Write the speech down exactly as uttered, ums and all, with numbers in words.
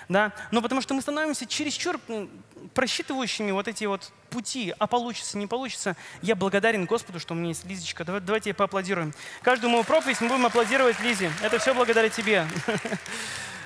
Да? Но потому что мы становимся чересчур просчитывающими вот эти вот пути, а получится, не получится. Я благодарен Господу, что у меня есть Лизочка. Давай, давайте поаплодируем. Каждую мою проповедь мы будем аплодировать Лизе. Это все благодаря тебе.